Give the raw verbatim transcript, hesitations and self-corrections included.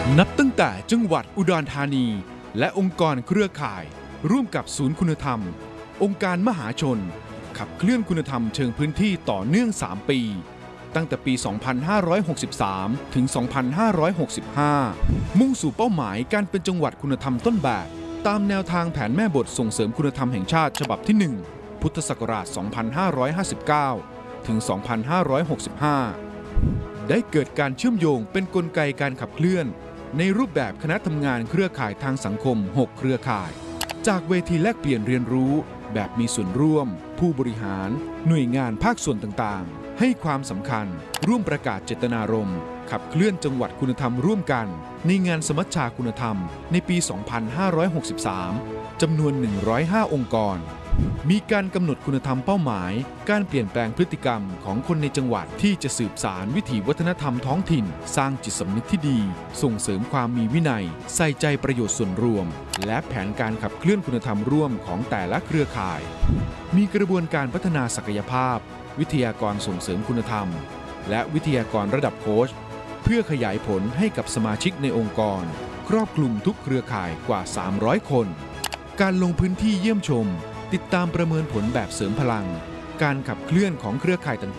นับตั้งแต่จังหวัดอุดรธานีและองค์กรเครือข่ายร่วมกับศูนย์คุณธรรมองค์การมหาชนขับเคลื่อนคุณธรรมเชิงพื้นที่ต่อเนื่องสามปีตั้งแต่ปี สองพันห้าร้อยหกสิบสาม ถึง สองพันห้าร้อยหกสิบห้า มุ่งสู่เป้าหมายการเป็นจังหวัดคุณธรรมต้นแบบตามแนวทางแผนแม่บทส่งเสริมคุณธรรมแห่งชาติฉบับที่ หนึ่ง พุทธศักราช สองพันห้าร้อยห้าสิบเก้า ถึง สองพันห้าร้อยหกสิบห้า ได้เกิดการเชื่อมโยงเป็นกลไกการขับเคลื่อนในรูปแบบคณะทำงานเครือข่ายทางสังคม หก เครือข่ายจากเวทีแลกเปลี่ยนเรียนรู้แบบมีส่วนร่วมผู้บริหารหน่วยงานภาคส่วนต่างๆให้ความสำคัญร่วมประกาศเจตนารมณ์ขับเคลื่อนจังหวัดคุณธรรมร่วมกันในงานสมัชชาคุณธรรมในปี สองพันห้าร้อยหกสิบสาม จำนวน หนึ่งร้อยห้า องค์กรมีการกำหนดคุณธรรมเป้าหมายการเปลี่ยนแปลงพฤติกรรมของคนในจังหวัดที่จะสืบสานวิถีวัฒนธรรมท้องถิ่นสร้างจิตสำนึกที่ดีส่งเสริมความมีวินัยใส่ใจประโยชน์ส่วนรวมและแผนการขับเคลื่อนคุณธรรมร่วมของแต่ละเครือข่ายมีกระบวนการพัฒนาศักยภาพวิทยากรส่งเสริมคุณธรรมและวิทยากรระดับโค้ชเพื่อขยายผลให้กับสมาชิกในองค์กรครอบคลุมทุกเครือข่ายกว่าสามร้อยคนการลงพื้นที่เยี่ยมชมติดตามประเมินผลแบบเสริมพลังการขับเคลื่อนของเครือข่ายต่าง